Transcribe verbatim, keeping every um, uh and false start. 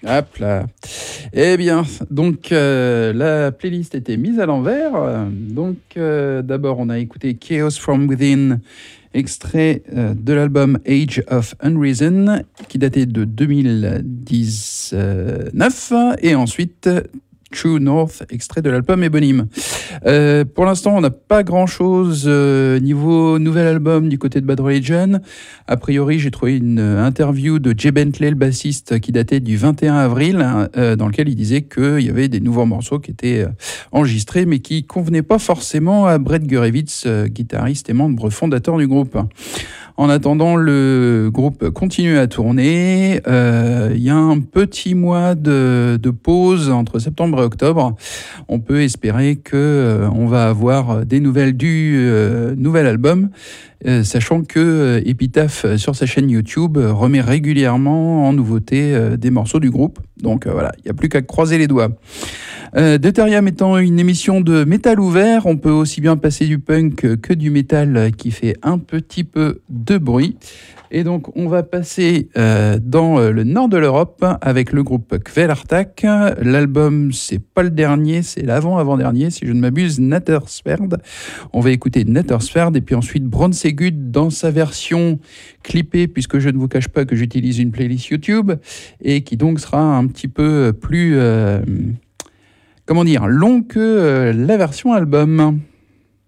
Hop là. Eh bien, donc euh, la playlist était mise à l'envers. Euh, Donc euh, d'abord, on a écouté Chaos from Within, extrait euh, de l'album Age of Unreason, qui datait de deux mille dix-neuf, et ensuite True North, extrait de l'album éponyme. Euh, pour l'instant, on n'a pas grand-chose euh, niveau nouvel album du côté de Bad Religion. A priori, j'ai trouvé une interview de Jay Bentley, le bassiste, qui datait du vingt et un avril, euh, dans lequel il disait qu'il y avait des nouveaux morceaux qui étaient euh, enregistrés, mais qui convenaient pas forcément à Brett Gurewitz, euh, guitariste et membre fondateur du groupe. En attendant, le groupe continue à tourner. Euh, Il y a un petit mois de, de pause entre septembre et octobre. On peut espérer que euh, on va avoir des nouvelles du euh, nouvel album, euh, sachant que euh, Epitaph, euh, sur sa chaîne YouTube, euh, remet régulièrement en nouveauté euh, des morceaux du groupe. Donc euh, voilà, il n'y a plus qu'à croiser les doigts. Euh, Deuterium étant une émission de métal ouvert, on peut aussi bien passer du punk que du métal qui fait un petit peu de bruit. Et donc, on va passer euh, dans euh, le nord de l'Europe avec le groupe Kvelertak. L'album, c'est pas le dernier, c'est l'avant-avant-dernier, si je ne m'abuse, Nattersverd. On va écouter Nattersverd et puis ensuite Bronsegud dans sa version clippée, puisque je ne vous cache pas que j'utilise une playlist YouTube et qui donc sera un petit peu plus... Euh, comment dire, long que euh, la version album.